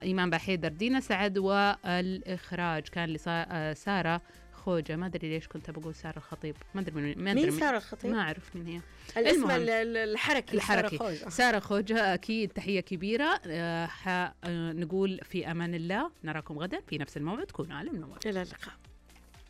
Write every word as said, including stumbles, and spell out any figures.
إيمان بحيدر، دينا سعد، والإخراج كان لسارة خوجة. ما أدري ليش كنت بقول سارة الخطيب، ما أدري من ما مين سارة الخطيب؟ ما أعرف من هي. الاسم الحركي الحركي سارة خوجة. سارة خوجة أكيد تحية كبيرة. أه نقول في أمان الله، نراكم غدا في نفس الموعد، كونوا على الموعد. إلى اللقاء.